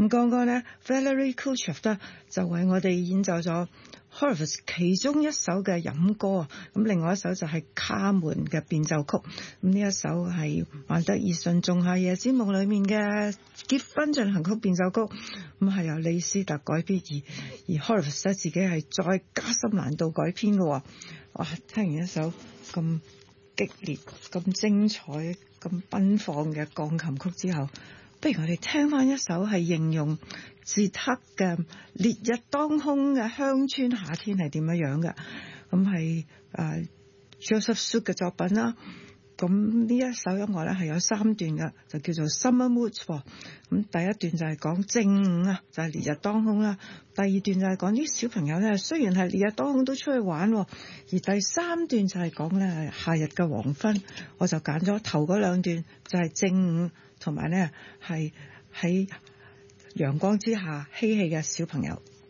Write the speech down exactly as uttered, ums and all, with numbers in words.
咁剛剛咧 Valery Kuleshov 咧就為我哋演奏咗 Horowitz 其中一首嘅飲歌啊，咁另外一首就係卡門嘅變奏曲，咁呢一首係萬德爾遜仲夏夜之夢裏面嘅結婚進行曲變奏曲，咁係由李斯特改編，而而 Horowitz 自己係再加深難度改編嘅。哇！聽完一首咁激烈、咁精彩、咁奔放嘅鋼琴曲之後，不如我哋聽翻一首係形容捷克嘅烈日當空嘅鄉村夏天係點樣樣嘅，咁係誒 Joseph Suk 嘅作品啦。咁呢一首音樂咧係有三段嘅，就叫做 Summer Moods。咁第一段就係講正午啊，就係烈日當空啦。第二段就係講啲小朋友咧，雖然係烈日當空都出去玩，而第三段就係講咧夏日嘅黃昏。我就揀咗頭嗰兩段，就係正午同埋咧係喺陽光之下嬉戲嘅小朋友。